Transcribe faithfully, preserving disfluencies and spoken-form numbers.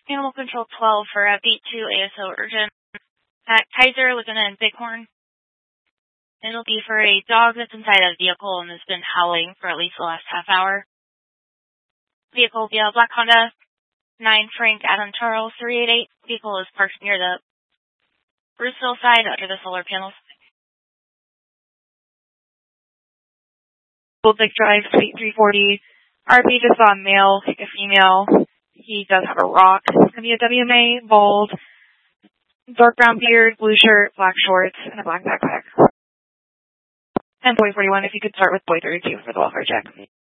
Animal Control twelve for a beat two A S O urgent at Kaiser, Laguna, and Bighorn. It'll be for a dog that's inside a vehicle and has been howling for at least the last half hour. Vehicle will be a black Honda, nine Frank Adam Charles three eight eight. Vehicle is parked near the Bruceville side under the solar panels. Old Lake Drive, Suite three forty. R P just saw a male kick a female. He does have a rock. It's going to be a W M A, bald, dark brown beard, blue shirt, black shorts, and a black backpack. And boy forty-one, if you could start with boy thirty-two for the welfare check.